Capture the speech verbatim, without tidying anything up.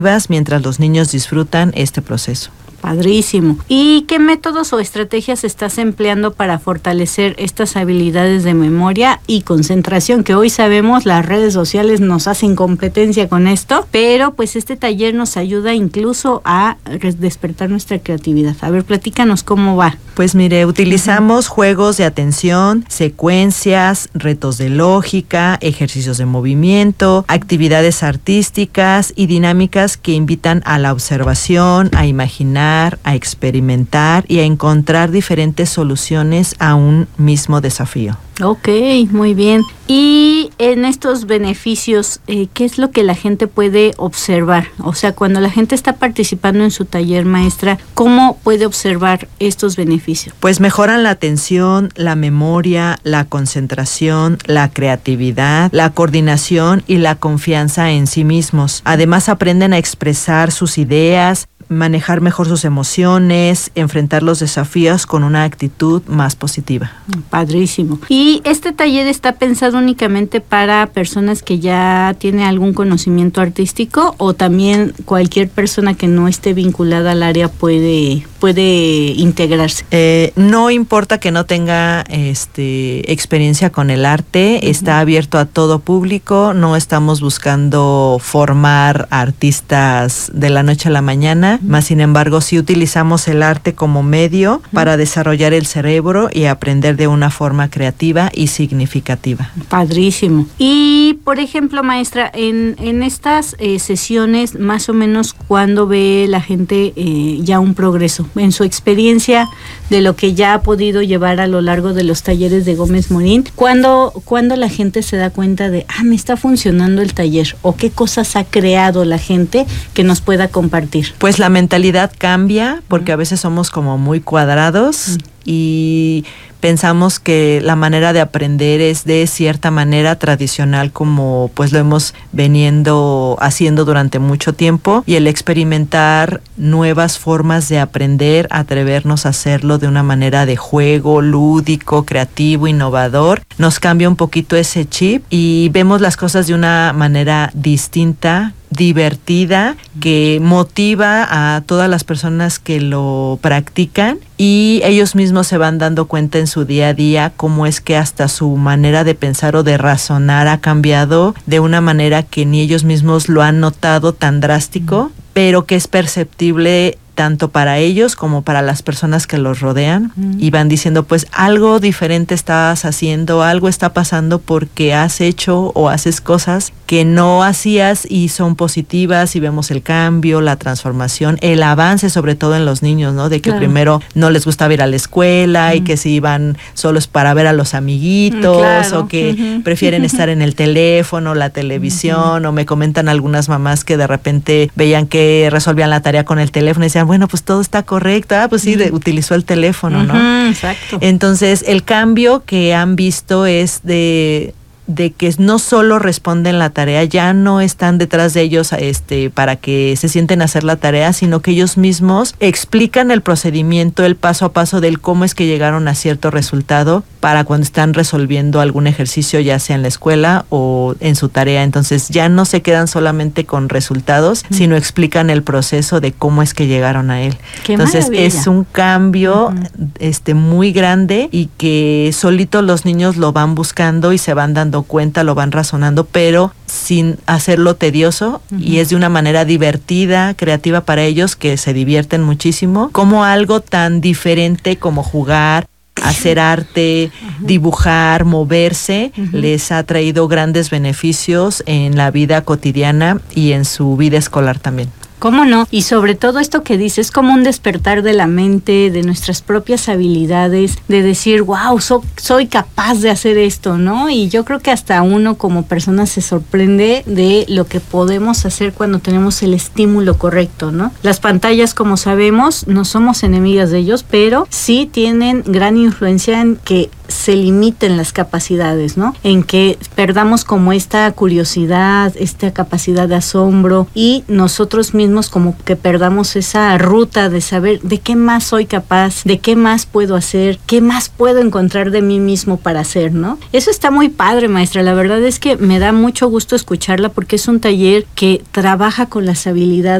mientras los niños disfrutan este proceso. Padrísimo. ¿Y qué métodos o estrategias estás empleando para fortalecer estas habilidades de memoria y concentración? Que hoy sabemos las redes sociales nos hacen competencia con esto, pero pues este taller nos ayuda incluso a despertar nuestra creatividad. A ver, platícanos cómo va. Pues mire, utilizamos uh-huh. juegos de atención, secuencias, retos de lógica, ejercicios de movimiento, actividades artísticas y dinámicas que invitan a la observación, a imaginar, a experimentar y a encontrar diferentes soluciones a un mismo desafío. Ok, muy bien. Y en estos beneficios, eh, ¿qué es lo que la gente puede observar? O sea, cuando la gente está participando en su taller, maestra, ¿cómo puede observar estos beneficios? Pues mejoran la atención, la memoria, la concentración, la creatividad, la coordinación y la confianza en sí mismos. Además, aprenden a expresar sus ideas, manejar mejor sus emociones, enfrentar los desafíos con una actitud más positiva. Padrísimo. ¿Y este taller está pensado únicamente para personas que ya tienen algún conocimiento artístico o también cualquier persona que no esté vinculada al área puede, puede integrarse? Eh, no importa que no tenga este, experiencia con el arte, uh-huh. está abierto a todo público, no estamos buscando formar artistas de la noche a la mañana. Más sin embargo, sí utilizamos el arte como medio para desarrollar el cerebro y aprender de una forma creativa y significativa. Padrísimo. Y, por ejemplo, maestra, en, en estas eh, sesiones, más o menos, ¿cuándo ve la gente eh, ya un progreso? En su experiencia de lo que ya ha podido llevar a lo largo de los talleres de Gómez Morín, ¿cuándo, ¿cuándo la gente se da cuenta de, ah, me está funcionando el taller? ¿O qué cosas ha creado la gente que nos pueda compartir? Pues la mentalidad cambia porque a veces somos como muy cuadrados y pensamos que la manera de aprender es de cierta manera tradicional como pues lo hemos veniendo haciendo durante mucho tiempo, y el experimentar nuevas formas de aprender, atrevernos a hacerlo de una manera de juego, lúdico, creativo, innovador, nos cambia un poquito ese chip y vemos las cosas de una manera distinta, divertida, que motiva a todas las personas que lo practican, y ellos mismos se van dando cuenta en su día a día cómo es que hasta su manera de pensar o de razonar ha cambiado de una manera que ni ellos mismos lo han notado tan drástico, pero que es perceptible tanto para ellos como para las personas que los rodean, mm. y van diciendo, pues algo diferente estás haciendo, algo está pasando porque has hecho o haces cosas que no hacías y son positivas, y vemos el cambio, la transformación, el avance, sobre todo en los niños, ¿no? De que claro. primero no les gustaba ir a la escuela mm. y que si iban solos para ver a los amiguitos, claro. o que uh-huh. prefieren estar en el teléfono, la televisión, uh-huh. o me comentan algunas mamás que de repente veían que resolvían la tarea con el teléfono y decían, bueno, pues todo está correcto, ah, pues sí, de, utilizó el teléfono, ¿no? Uh-huh, exacto. Entonces, el cambio que han visto es de... de que no solo responden la tarea, ya no están detrás de ellos este, para que se sienten a hacer la tarea, sino que ellos mismos explican el procedimiento, el paso a paso del cómo es que llegaron a cierto resultado para cuando están resolviendo algún ejercicio, ya sea en la escuela o en su tarea. Entonces ya no se quedan solamente con resultados, uh-huh. sino explican el proceso de cómo es que llegaron a él. ¡Qué Entonces maravilla! Es un cambio uh-huh. este, muy grande, y que solitos los niños lo van buscando y se van dando cuenta, lo van razonando, pero sin hacerlo tedioso, uh-huh. y es de una manera divertida, creativa para ellos, que se divierten muchísimo, como algo tan diferente como jugar, hacer arte, uh-huh. dibujar, moverse, uh-huh. les ha traído grandes beneficios en la vida cotidiana y en su vida escolar también. ¿Cómo no? Y sobre todo esto que dices, es como un despertar de la mente, de nuestras propias habilidades, de decir, wow, so, soy capaz de hacer esto, ¿no? Y yo creo que hasta uno como persona se sorprende de lo que podemos hacer cuando tenemos el estímulo correcto, ¿no? Las pantallas, como sabemos, no somos enemigas de ellos, pero sí tienen gran influencia en que se limiten las capacidades, ¿no? En que perdamos como esta curiosidad, esta capacidad de asombro y nosotros mismos como que perdamos esa ruta de saber de qué más soy capaz, de qué más puedo hacer, qué más puedo encontrar de mí mismo para hacer, ¿no? Eso está muy padre, maestra. La verdad es que me da mucho gusto escucharla porque es un taller que trabaja con las habilidades